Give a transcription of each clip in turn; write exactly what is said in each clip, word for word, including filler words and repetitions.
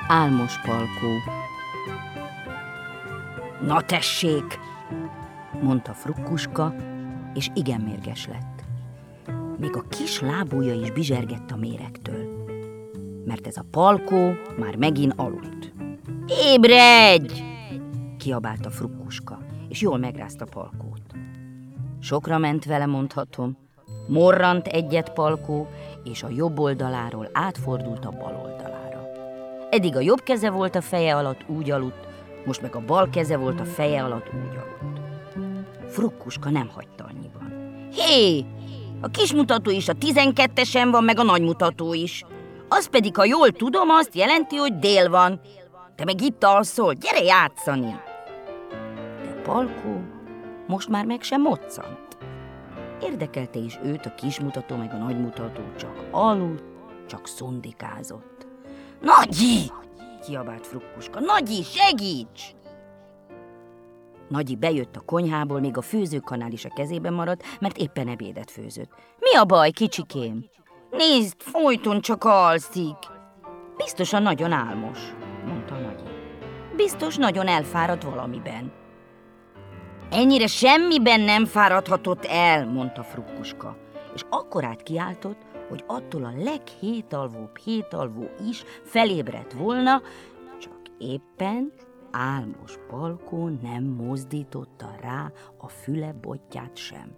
Álmos Palkó. Na tessék, mondta Frukkuska, és igen mérges lett. Még a kis lábúja is bizsergett a méregtől, mert ez a Palkó már megint aludt. Ébredj! Kiabálta Frukkuska, és jól megrázta Palkót. Sokra ment vele, mondhatom, morrant egyet Palkó, és a jobb oldaláról átfordult a bal oldalára. Eddig a jobb keze volt a feje alatt, úgy aludt, most meg a bal keze volt a feje alatt, úgy aludt. Frukkuska nem hagyta annyiban. Hé! A kismutató is a tizenkettesen van, meg a nagymutató is. Az pedig, ha jól tudom, azt jelenti, hogy dél van. Te meg itt alszol, gyere játszani! De Palkó most már meg sem moccant. Érdekelte is őt a kismutató meg a nagymutató, csak aludt, csak szundikázott. Nagyi! Kiabált Frukkuska. Nagyi, segíts! Nagyi bejött a konyhából, még a főzőkanál is a kezében maradt, mert éppen ebédet főzött. Mi a baj, kicsikém? Nézd, folyton csak alszik. Biztosan nagyon álmos, mondta Nagyi. Biztos nagyon elfáradt valamiben. Ennyire semmiben nem fáradhatott el, mondta Frukkuska, és akkorát kiáltott, hogy attól a leghétalvóbb hétalvó is felébredt volna, csak éppen álmos Palkó nem mozdította rá a füle botját sem.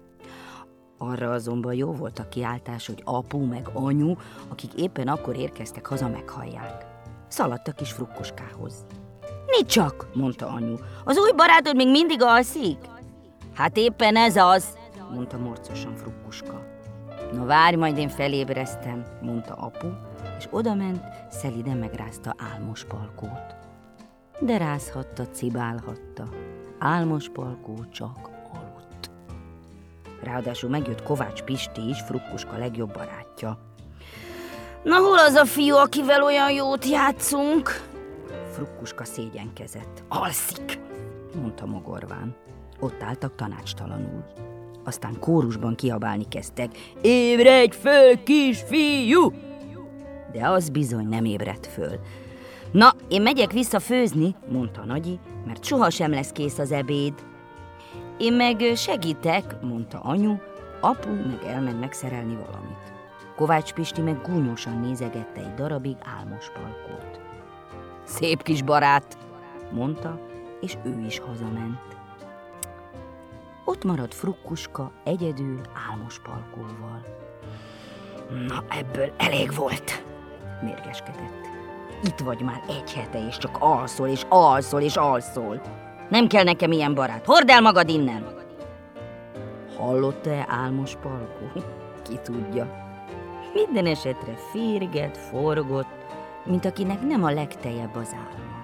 Arra azonban jó volt a kiáltás, hogy apu meg anyu, akik éppen akkor érkeztek haza, meghallják. Szaladtak is Frukkuskához. Mi csak, mondta anyu, az új barátod még mindig alszik? Hát éppen ez az, mondta morcosan Frukkuska. Na várj, majd én felébreztem, mondta apu, és odament, szeliden megrázta álmos Palkót. De rázhatta, cibálhatta, álmos Palkó csak aludt. Ráadásul megjött Kovács Pisti is, Frukkuska legjobb barátja. Na hol az a fiú, akivel olyan jót játszunk? Frukkuska szégyenkezett. Alszik, mondta mogorván. Ott álltak tanácstalanul. Aztán kórusban kiabálni kezdtek. Ébredj föl, kisfiú! De az bizony nem ébredt föl. Na, én megyek vissza főzni, mondta Nagyi, mert sohasem lesz kész az ebéd. Én meg segítek, mondta anyu, apu meg elment megszerelni valamit. Kovács Pisti meg gúnyosan nézegette egy darabig álmos Palkót. Szép kis barát, mondta, és ő is hazament. Ott maradt Frukkuska egyedül álmos Palkóval. Na, ebből elég volt, mérgeskedett. Itt vagy már egy hete, és csak alszol, és alszol, és alszol. Nem kell nekem ilyen barát. Hordd el magad innen! Hallotta-e álmos Palkó? Ki tudja. Minden esetre férgett, forgott, mint akinek nem a legtejebb az álma.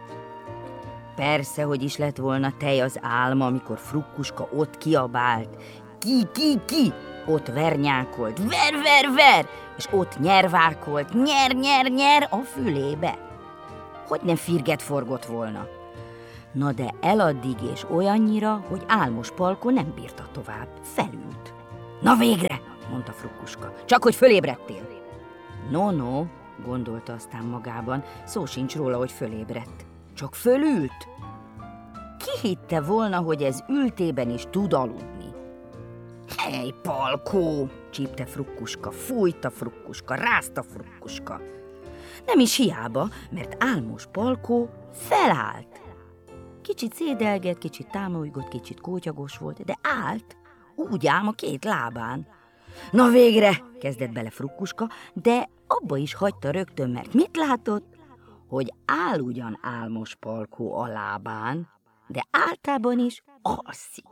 Persze, hogy is lett volna tej az álma, amikor Frukkuska ott kiabált. Ki, ki, ki! Ott vernyákolt, ver, ver, ver! És ott nyervákolt, nyer, nyer, nyer a fülébe. Hogy nem firget forgott volna. Na de eladdig és olyannyira, hogy álmos Palkó nem bírta tovább. Felült. Na végre, mondta Frukkuska, csak hogy fölébredtél. No, no, gondolta aztán magában, szó sincs róla, hogy fölébredt. Csak fölült? Ki hitte volna, hogy ez ültében is tud aludni? Hely, Palkó, csípte Frukkuska, fújta Frukkuska, rázta Frukkuska. Nem is hiába, mert álmos Palkó felállt. Kicsit szédelgett, kicsit támolygott, kicsit kótyagos volt, de állt, úgy ám a két lábán. Na végre, kezdett bele Frukkuska, de abba is hagyta rögtön, mert mit látott? Hogy áll ugyan álmos Palkó a lábán, de általában is alszik.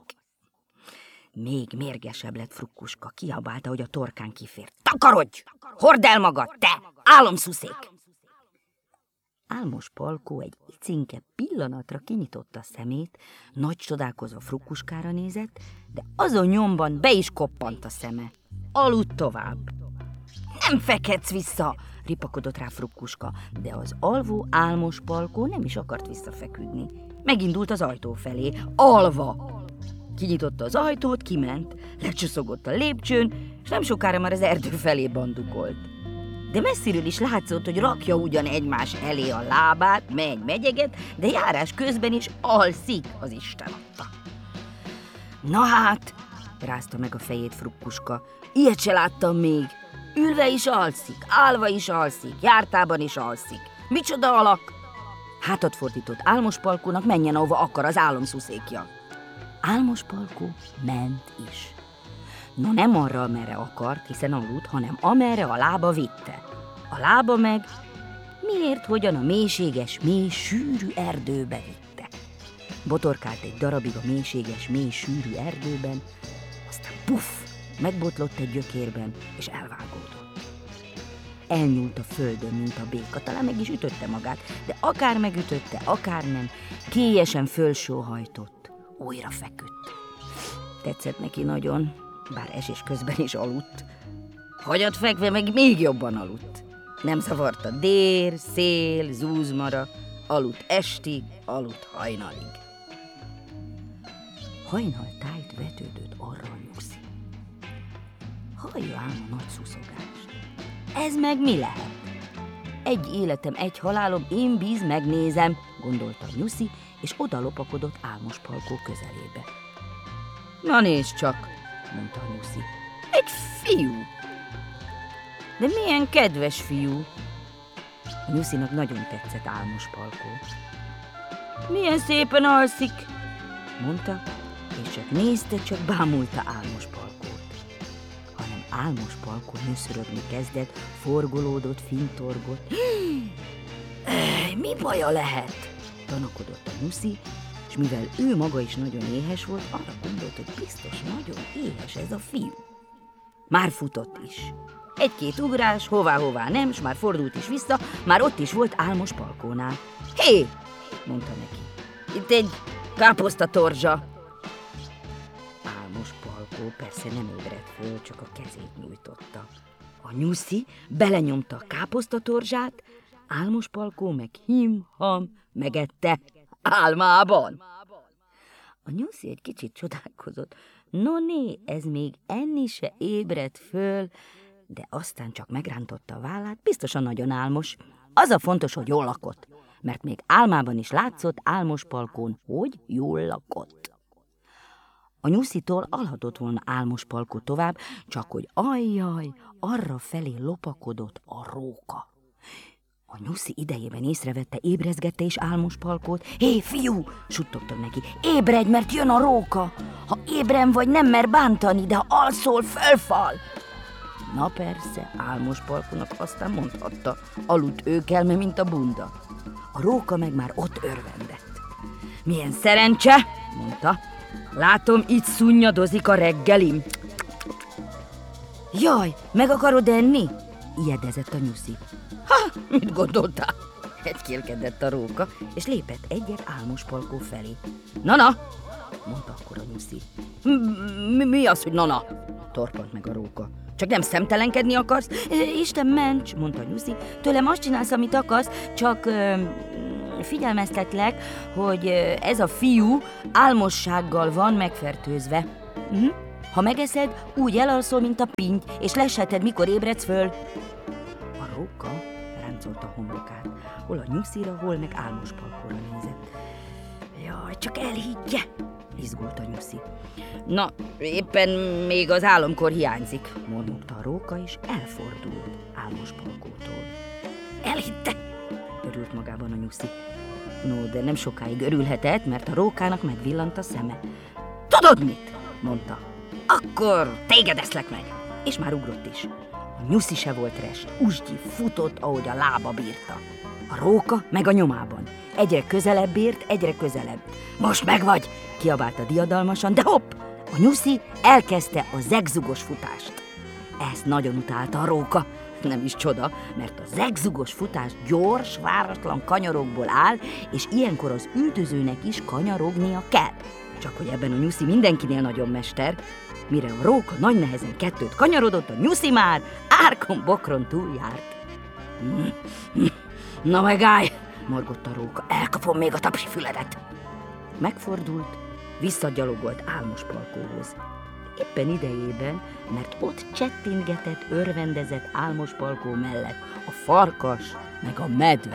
Még mérgesebb lett Frukkuska, kiabálta, hogy a torkán kifért. Takarodj! Hordd el magad, te! Álomszuszék! Álmos Palkó egy icinke pillanatra kinyitotta a szemét, nagy csodálkozva Frukkuskára nézett, de azon nyomban be is koppant a szeme. Aludt tovább. Nem fekedsz vissza, ripakodott rá Frukkuska, de az alvó álmos Palkó nem is akart visszafeküdni. Megindult az ajtó felé, alva. Kinyitotta az ajtót, kiment, lecsuszogott a lépcsőn, és nem sokára már az erdő felé bandukolt. de messziről is látszott, hogy rakja ugyan egymás elé a lábát, megy, megyeget, de járás közben is alszik, az Isten adta. Na hát, rázta meg a fejét Frukkuska, ilyet se láttam még. Ülve is alszik, állva is alszik, jártában is alszik. Micsoda alak! Hátat fordított Álmospalkónak, menjen, ahova akar, az álomszuszékja. Álmospalkó ment is. No nem arra, amerre akart, hiszen aludt, hanem amerre a lába vitte. A lába meg miért hogyan a mélységes, mély, sűrű erdőbe vitte. Botorkált egy darabig a mélységes, mély, sűrű erdőben, aztán puff, megbotlott egy gyökérben, és elvágódott. Elnyúlt a földön, mint a béka, talán meg is ütötte magát, de akár megütötte, akár nem, kélyesen fölsóhajtott, újra feküdt. Tetszett neki nagyon, bár esés közben is aludt. Hagyat fekve meg még jobban aludt. Nem zavarta dér, szél, zúzmara, aludt estig, aludt hajnalig. Hajnal tájt vetődött arra a nyuszi. Hallja ám a nagy szuszogást. Ez meg mi lehet? Egy életem, egy halálom, én bíz, megnézem, gondolta a nyuszi, és oda lopakodott Álmospalkó közelébe. Na nézd csak, mondta a nyuszi. Egy fiú! De milyen kedves fiú! A nyuszinak nagyon tetszett Álmospalkó. Milyen szépen alszik, mondta, és csak nézte, csak bámulta Álmospalkót. Hanem Álmospalkó nyöszörögni kezdett, forgolódott, fintorgott. Mi baja lehet? Tanakodott a nyuszi, és mivel ő maga is nagyon éhes volt, arra gondolt, hogy biztos nagyon éhes ez a fiú. Már futott is. Egy-két ugrás, hová-hová nem, s már fordult is vissza, már ott is volt Álmospalkónál. Hé! Mondta neki. Itt egy káposztatorzsa. Álmospalkó persze nem ébredt föl, csak a kezét nyújtotta. A nyuszi belenyomta a káposztatorzsát, Álmospalkó meg him-ham megette álmában. A nyuszi egy kicsit csodálkozott. No né, ez még enni se ébredt föl, de aztán csak megrántotta a vállát, biztosan nagyon álmos. Az a fontos, hogy jól lakott, mert még álmában is látszott Álmospalkón, hogy jól lakott. A nyuszitól alhatott volna Álmospalkó tovább, csak hogy ajjaj, arra felé lopakodott a róka. A nyuszi idejében észrevette, ébrezgette is Álmospalkót. Hé, fiú, suttogta neki, ébredj, mert jön a róka. Ha ébren vagy, nem mer bántani, de ha alszol, fölfal. Na persze, Álmospalkónak aztán mondhatta, aludt őkelme, mint a bunda. A róka meg már ott örvendett. Milyen szerencse, mondta, látom, itt szunnyadozik a reggelim. Jaj, meg akarod enni? Ijedezett a nyuszi. Ha, mit gondoltál? Egykélkedett a róka, és lépett egyet Álmospalkó felé. Na-na, mondta akkor a nyuszi. Mi, mi az, hogy na-na? Torpant meg a róka. Csak nem szemtelenkedni akarsz? Isten ments, mondta a nyuszi. Tőlem azt csinálsz, amit akarsz, csak ö, figyelmeztetlek, hogy ez a fiú álmossággal van megfertőzve. Uh-huh. Ha megeszed, úgy elalszol, mint a pinty, és lesheted, mikor ébredsz föl. A róka ráncolta a homlokát, hol a nyuszira, hol meg Álmospalkóra nézett. Jaj, csak elhiggye, izgult a nyuszi. Na, éppen még az álomkor hiányzik, mormogta a róka, és elfordult Álmospalkótól. Elhitte, örült magában a nyuszi. No, de nem sokáig örülhetett, mert a rókának megvillant a szeme. Tudod mit? Mondta. Akkor téged eszlek meg. És már ugrott is. A nyuszi se volt rest, usgyi futott, ahogy a lába bírta. A róka meg a nyomában. Egyre közelebb ért, egyre közelebb. Most megvagy, kiabálta diadalmasan, de hopp! A nyuszi elkezdte a zegzugos futást. Ezt nagyon utálta a róka. Nem is csoda, mert a zegzugos futás gyors, váratlan kanyarokból áll, és ilyenkor az üldözőnek is kanyarognia kell. Csak hogy ebben a nyuszi mindenkinél nagyon mester. Mire a róka nagy nehezen kettőt kanyarodott, a nyuszi már árkon-bokron túl járt. Na megállj, morgott a róka, elkapom még a tapsifüledet. Megfordult, visszagyalogolt Álmospalkóhoz. éppen idejében, mert ott csettintgetett, örvendezett Álmospalkó mellett a farkas meg a medve.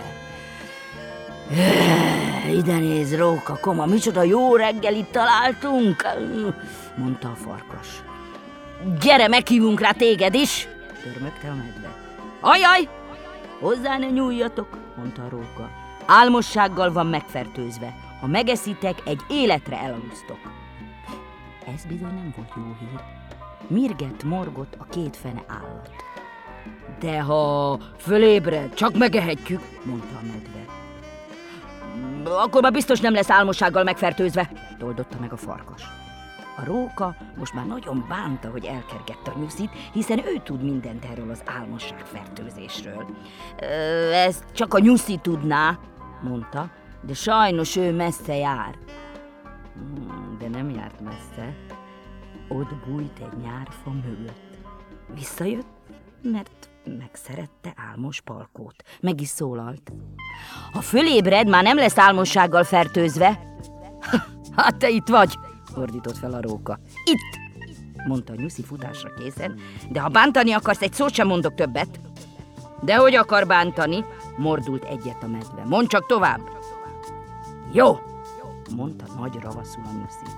Ide néz, Róka, koma, micsoda jó reggelit találtunk, mondta a farkas. Gyere, meghívunk rá téged is, törmögte a medve. Ajaj, hozzá ne nyúljatok, mondta a róka. Álmossággal van megfertőzve, ha megeszitek, egy életre elalusztok. Ez bizony nem volt jó hír. Mirgett morgott a két fene állat. De ha fölébred, csak megehetjük, mondta a medve. Akkor már biztos nem lesz álmossággal megfertőzve, toldotta meg a farkas. A róka most már nagyon bánta, hogy elkergette a nyuszit, hiszen ő tud mindent erről az álmosságfertőzésről. Ezt csak a nyuszi tudná, mondta, de sajnos ő messze jár. De nem járt messze. Ott bújt egy nyárfa mögött. Visszajött, mert megszerette Álmospalkót. Meg is szólalt. Ha fölébred, már nem lesz álmossággal fertőzve. Hát te itt vagy, ordított fel a róka. Itt, mondta a nyuszi futásra készen, de ha bántani akarsz, egy szót sem mondok többet. De hogy akar bántani? Mordult egyet a medve. Mondd csak tovább. Jó, mondta nagy ravaszul a nyuszi.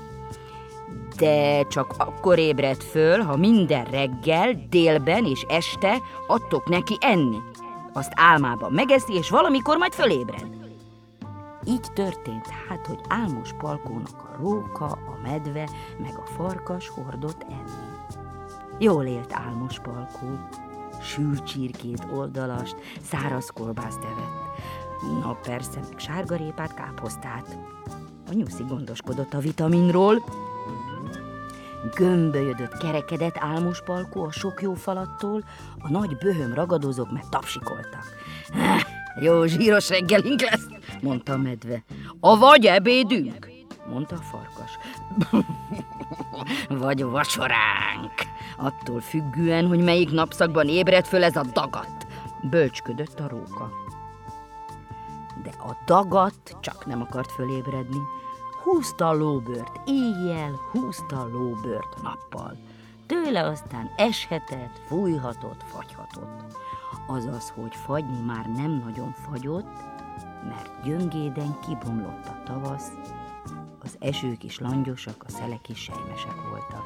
De csak akkor ébred föl, ha minden reggel, délben és este adtok neki enni. Azt álmában megeszi, és valamikor majd fölébred. Így történt hát, hogy Álmospalkónak a róka, a medve meg a farkas hordott enni. Jól élt Álmospalkó. Sült csirkét, oldalast, száraz kolbászt evett. Na persze, meg sárgarépát, káposztát. A nyuszi gondoskodott a vitaminról. Gömbölyödött, kerekedett Álmospalkó a sok jó falattól, a nagy böhöm ragadozók meg tapsikoltak. Jó zsíros reggelink lesz, mondta a medve. Avagy ebédünk, mondta a farkas. Vagy vacsoránk, attól függően, hogy melyik napszakban ébred föl ez a dagat, bölcsködött a róka. De a dagat csak nem akart fölébredni. Húzta a lóbört éjjel, húzta a lóbört nappal. Tőle aztán eshetett, fújhatott, fagyhatott. Azaz, hogy fagyni már nem nagyon fagyott, mert gyöngéden kibomlott a tavasz, az esők is langyosak, a szelek is sejmesek voltak.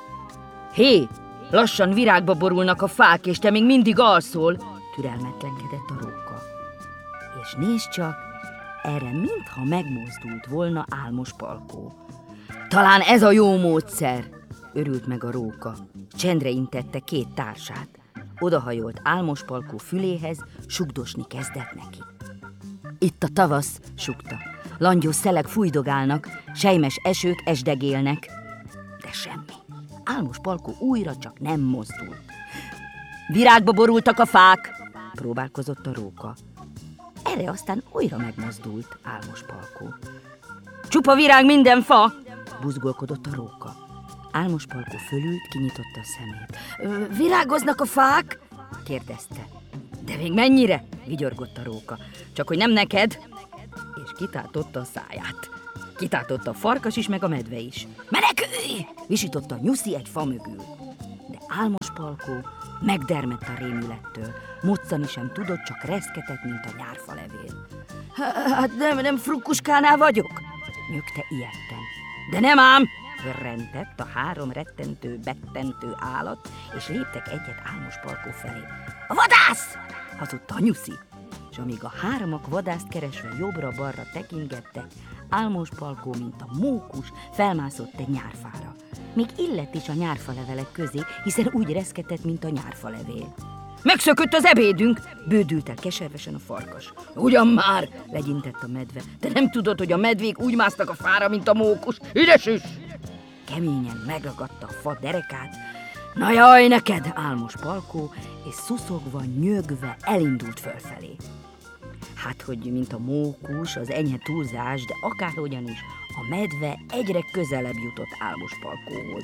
Hé, lassan virágba borulnak a fák, és te még mindig alszol, türelmetlenkedett a róka. És nézd csak, erre mintha megmozdult volna Álmospalkó. Talán ez a jó módszer, örült meg a róka. Csendre intette két társát. Odahajolt Álmospalkó füléhez, sugdosni kezdett neki. Itt a tavasz, sugta. Langyos szelek fújdogálnak, sejmes esők esdegélnek. De semmi. Álmospalkó újra csak nem mozdult. Virágba borultak a fák, próbálkozott a róka. Erre aztán újra megmozdult Álmospalkó. Csupa virág minden fa, buzgolkodott a róka. Álmospalkó fölült, kinyitotta a szemét. Virágoznak a fák? kérdezte. De még mennyire? vigyorgott a róka. Csak hogy nem neked. És kitátotta a száját. Kitátotta a farkas is, meg a medve is. Menekülj! visította a nyuszi egy fa mögül. De Álmospalkó megdermedt a rémülettől. Moccani sem tudott, csak reszketett, mint a nyárfalevél. Hát nem, nem frukkuskánál vagyok? nyögte ijedten. De nem ám! Rentett a három rettentő, bettentő állat, és léptek egyet Álmospalkó felé. A vadász! hazudta a nyuszi. És amíg a háromak vadászt keresve jobbra-balra tekintgettek, Álmospalkó, mint a mókus, felmászott egy nyárfára. Még illett is a nyárfalevelek közé, hiszen úgy reszketett, mint a nyárfalevél. Megszökött az ebédünk, bődült el keservesen a farkas. Ugyan már, legyintett a medve, de nem tudod, hogy a medvék úgy másznak a fára, mint a mókus. Üde süss! Keményen megragadta a fa derekát. Na jaj neked, Álmospalkó, és szuszogva, nyögve elindult fölfelé. Hát, hogy mint a mókus, az enyhe túlzás, de akárhogyan is, a medve egyre közelebb jutott Álmospalkóhoz.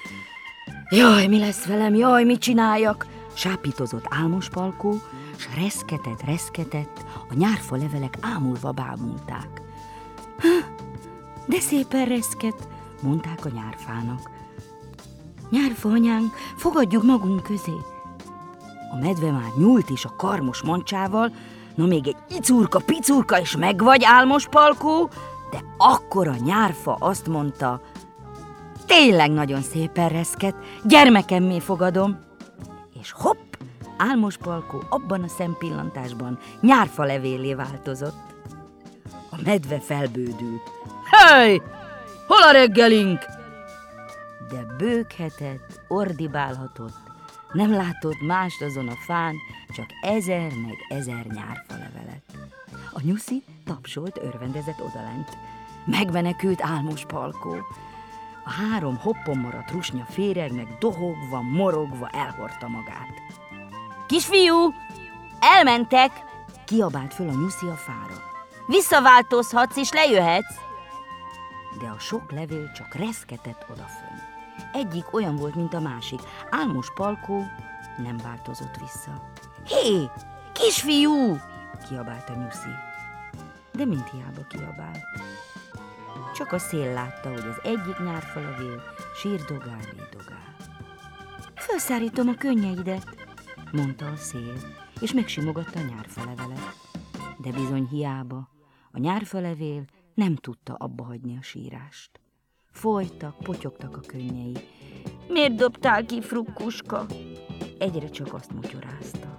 Jaj, mi lesz velem, jaj, mit csináljak? Sápítozott Álmospalkó, s reszketett, reszketett, a nyárfa levelek ámulva bámulták. De szépen reszket, mondták a nyárfának. Nyárfa anyánk, fogadjuk magunk közé. A medve már nyúlt is a karmos mancsával, na még egy icurka, picurka, és megvagy, álmos Palkó, de akkor a nyárfa azt mondta, tényleg nagyon szépen reszket, gyermekemmé fogadom, és hopp, álmos Palkó abban a szempillantásban nyárfa levélé változott. A medve felbődült. Hey, hol a reggelink? De bőghetett, ordibálhatott, nem látott mást azon a fán, csak ezer meg ezer nyárfalevelet. A nyuszi tapsolt, örvendezett odalent. Megmenekült álmos Palkó. A három hoppon maradt rusnya féregnek dohogva, morogva elhordta magát. Kisfiú, elmentek! Kiabált föl a nyuszi a fára. Visszaváltozhatsz és lejöhetsz! De a sok levél csak reszketett odafönn. Egyik olyan volt, mint a másik. Álmos Palkó nem változott vissza. Hé, kisfiú! Kiabált a nyuszi. De mind hiába kiabált. Csak a szél látta, hogy az egyik nyárfalevél sírdogál, védogál. Felszárítom a könnyeidet, mondta a szél, és megsimogatta a nyárfalevelet. De bizony hiába, a nyárfalevél nem tudta abba hagyni a sírást. Folytak, potyogtak a könnyei. Miért dobtál ki, Frukkuska? Egyre csak azt motyorázta.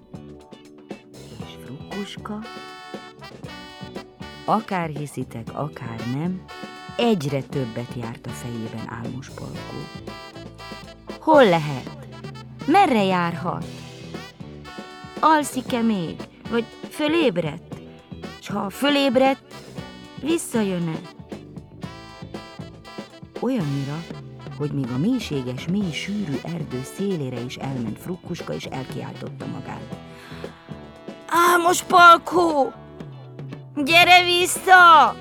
És Frukkuska, akár hiszitek, akár nem, egyre többet járt a fejében álmos Palkó. Hol lehet? Merre járhat? Alszik-e még? Vagy fölébredt? S ha fölébredt, visszajön-e? Olyannyira, hogy még a mélységes, mély sűrű erdő szélére is elment Frukkuska, és elkiáltotta magát. Álmos Palkó! Gyere vissza!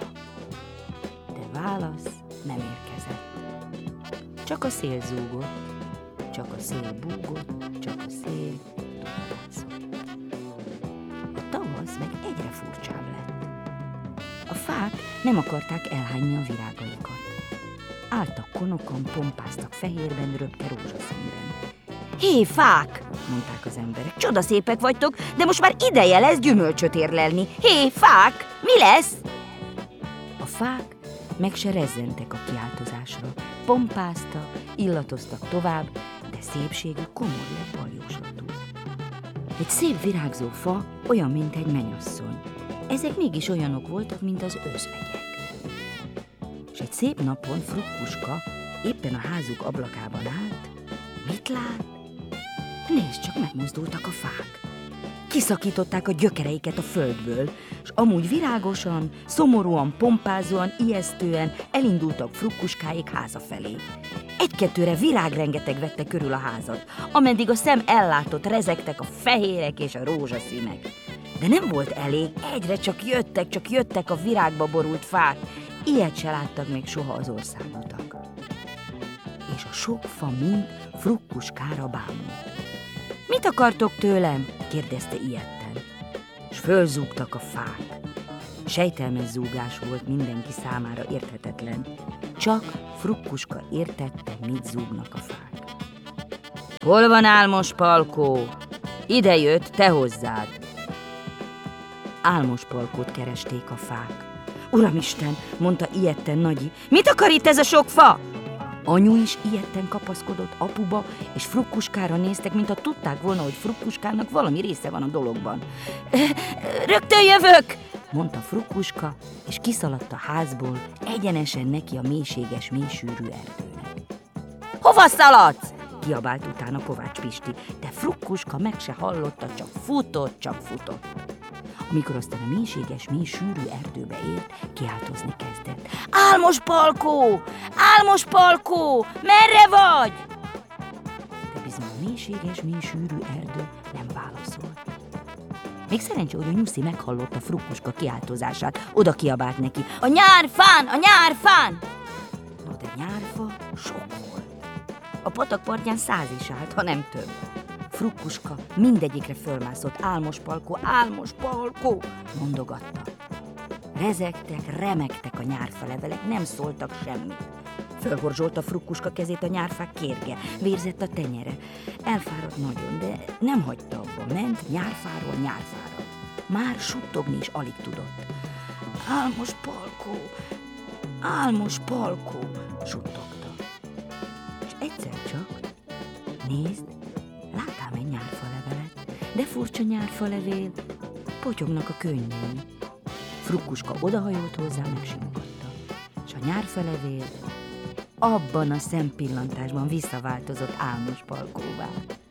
De válasz nem érkezett. Csak a szél zúgott, csak a szél búgott, csak a szél tupázott. A tavasz meg egyre furcsább lett. A fák nem akarták elhányni a virágaikat. Álltak konokon, pompáztak fehérben, röpke rózsaszínben. Hé, fák! Mondták az emberek. Csodaszépek vagytok, de most már ideje lesz gyümölcsöt érlelni. Hé, fák! Mi lesz? A fák meg se rezzentek a kiáltozásra. Pompáztak, illatoztak tovább, de szépségük komor lett baljóslatú. Egy szép virágzó fa olyan, mint egy mennyasszony. Ezek mégis olyanok voltak, mint az özvegyek. És egy szép napon Frukkuska éppen a házuk ablakában állt. Mit lát? Nézd csak, megmozdultak a fák. Kiszakították a gyökereiket a földből, és amúgy virágosan, szomorúan, pompázóan, ijesztően elindultak Frukkuskáék háza felé. Egy-kettőre virágrengeteg vette körül a házat, ameddig a szem ellátott, rezegtek a fehérek és a rózsaszínek. De nem volt elég, egyre csak jöttek, csak jöttek a virágba borult fák. Ilyet se láttak még soha az országutak. És a sok fa mind Frukkuskára bámult. Mit akartok tőlem? Kérdezte ijedten. S fölzúgtak a fák. Sejtelmes zúgás volt, mindenki számára érthetetlen. Csak Frukkuska értette, mit zúgnak a fák. Hol van álmos Palkó? Ide jött, te hozzád. Álmos Palkót keresték a fák. Uramisten, mondta ijedten Nagyi, mit akar itt ez a sok fa? Anyu is ijedten kapaszkodott apuba, és Frukkuskára néztek, mintha tudták volna, hogy Frukkuskának valami része van a dologban. Rögtön jövök, mondta Frukkuska, és kiszaladt a házból, egyenesen neki a mélységes, mélysűrű erdőnek. Hova szaladsz? Kiabált utána Kovács Pisti, de Frukkuska meg se hallotta, csak futott, csak futott. Amikor aztán a mélységes, mély sűrű erdőbe ért, kiáltozni kezdett. Álmos Palkó! Álmos Palkó! Merre vagy? De bizony a mélységes, mély sűrű erdő nem válaszolt. Még szerencsé, hogy a nyuszi meghallotta Frukkuska kiáltozását, oda kiabált neki. A nyárfán! A nyárfán! No, de nyárfa sok volt. A patak partján száz is állt, ha nem több. Frukkuska mindegyikre fölmászott. Álmos Palkó, álmos Palkó, mondogatta. Rezegtek, remegtek a nyárfalevelek, nem szóltak semmit. Fölhorzsolta Frukkuska kezét a nyárfák kérge, vérzett a tenyere. Elfáradt nagyon, de nem hagyta abba, ment nyárfáról nyárfára. Már suttogni is alig tudott. Álmos Palkó, álmos Palkó, suttogta. És egyszer csak, nézd, látám egy nyárfalevelet, de furcsa nyárfalevél, potyognak a könnyén. Frukkuska odahajolt hozzá, megsimogatta, és a nyárfalevél abban a szempillantásban visszaváltozott álmos Palkóvá.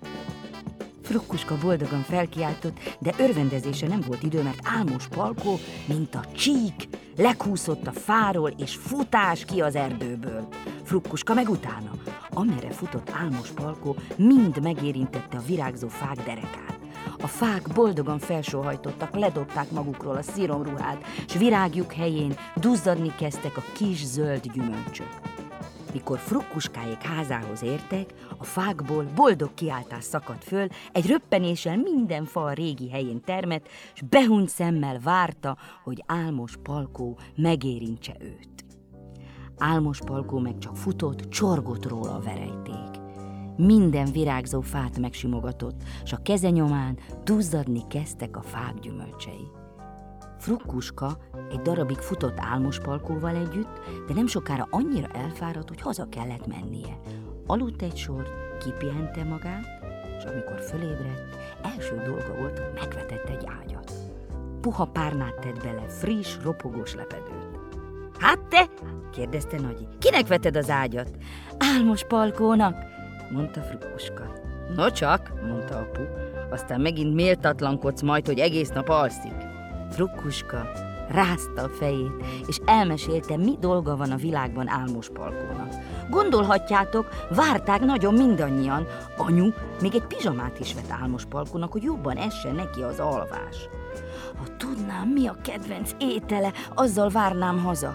Frukkuska boldogan felkiáltott, de örvendezése nem volt idő, mert álmos Palkó, mint a csík, lekúszott a fáról, és futás ki az erdőből. Frukkuska meg utána. Amerre futott álmos Palkó, mind megérintette a virágzó fák derekát. A fák boldogan felsóhajtottak, ledobták magukról a sziromruhát, s virágjuk helyén duzzadni kezdtek a kis zöld gyümölcsök. Mikor Frukkuskáék házához értek, a fákból boldog kiáltás szakadt föl, egy röppenéssel minden fa a régi helyén termett, s behunyt szemmel várta, hogy álmos Palkó megérintse őt. Álmos Palkó meg csak futott, csorgott róla a verejték. Minden virágzó fát megsimogatott, s a keze nyomán duzzadni kezdtek a fák gyümölcsei. Frukkuska egy darabig futott álmos Palkóval együtt, de nem sokára annyira elfáradt, hogy haza kellett mennie. Aludt egy sort, kipihente magát, és amikor fölébredt, első dolga volt, hogy megvetett egy ágyat. Puha párnát tett bele, friss, ropogós lepedőt. Hát te? kérdezte Nagyi. Kinek veted az ágyat? Álmos Palkónak, mondta Frukkuska. No csak, mondta apu, aztán megint méltatlankodsz majd, hogy egész nap alszik. Frukkuska rázta a fejét, és elmesélte, mi dolga van a világban álmos Palkónak. Gondolhatjátok, várták nagyon mindannyian. Anyu még egy pizsamát is vett álmos Palkónak, hogy jobban essen neki az alvás. Ha tudnám, mi a kedvenc étele, azzal várnám haza.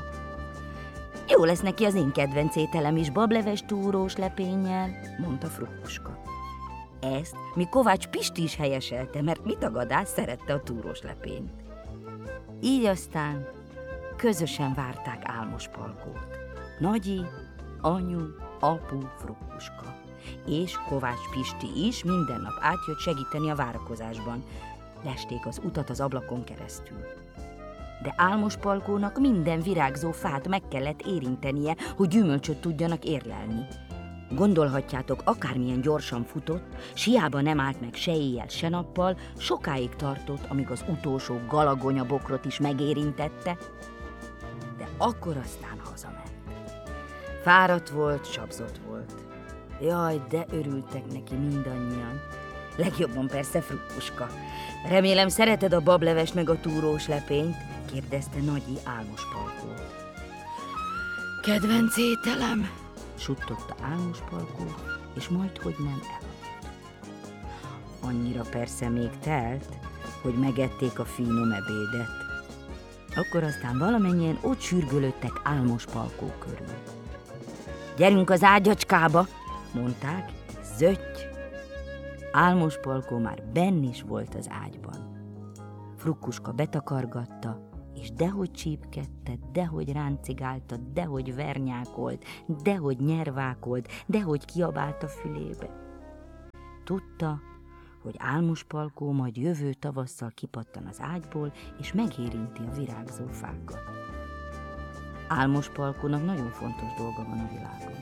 Jó lesz neki az én kedvenc ételem is, bableves túrós lepénnyel, mondta Frukkuska. Ezt mi Kovács Pisti is helyeselte, mert mit tagadás, szerette a túrós lepényt. Így aztán közösen várták álmos Palkót. Nagyi, anyu, apu, Frukkuska. És Kovács Pisti is minden nap átjött segíteni a várakozásban. Lesték az utat az ablakon keresztül. De álmos Palkónak minden virágzó fát meg kellett érintenie, hogy gyümölcsöt tudjanak érlelni. Gondolhatjátok, akármilyen gyorsan futott, s hiába nem állt meg se éjjel, se nappal, sokáig tartott, amíg az utolsó galagonya bokrot is megérintette, de akkor aztán hazament. Fáradt volt, csapzott volt. Jaj, de örültek neki mindannyian. Legjobban persze Frukkuska. Remélem szereted a bablevest meg a túrós lepényt? kérdezte Nagyi álmos Palkót. Kedvenc ételem, suttogta álmos Palkó, és majd hogy nem eladt. Annyira persze még telt, hogy megették a finom ebédet. Akkor aztán valamennyien ott sürgölődtek álmos Palkó körül. Gyerünk az ágyacskába, mondták, zötty. Álmos Palkó már benn is volt az ágyban. Frukkuska betakargatta, és dehogy csípkedte, dehogy ráncigálta, dehogy vernyákolt, dehogy nyervákolt, dehogy kiabált a fülébe. Tudta, hogy álmos Palkó majd jövő tavasszal kipattan az ágyból, és megérinti a virágzó fákat. Álmos Palkónak nagyon fontos dolga van a világon.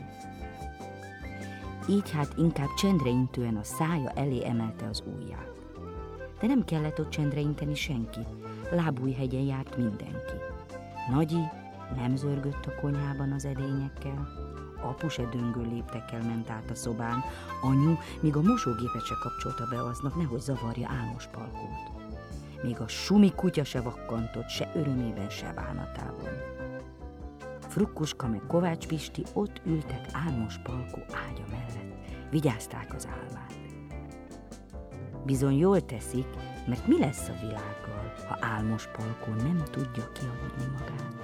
Így hát inkább csendre intően a szája elé emelte az ujját. De nem kellett ott csendre inteni senki, Lábújhegyen járt mindenki. Nagyi nem zörgött a konyhában az edényekkel, apu se döngő léptekkel ment át a szobán, anyu még a mosógépet se kapcsolta be aznap, nehogy zavarja álmos Palkót. Még a sumi kutya se vakkantott, se örömében, se bánatában. Frukkuska meg Kovács Pisti ott ültek álmos Palkó ágya mellett, vigyázták az álmát. Bizony jól teszik, mert mi lesz a világgal, ha álmos Palkó nem tudja kialudni magát?